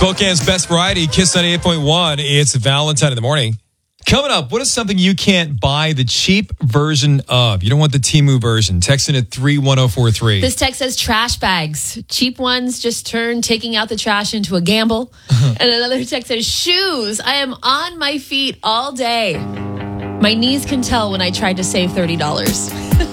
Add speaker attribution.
Speaker 1: Spokane's best variety, Kiss 98.1. It's Valentine in the morning. Coming up, what is something you can't buy the cheap version of? You don't want the Temu version. Text in at 31043.
Speaker 2: This text says trash bags. Cheap ones just turn taking out the trash into a gamble. And another text says shoes. I am on my feet all day. My knees can tell when I tried to save $30.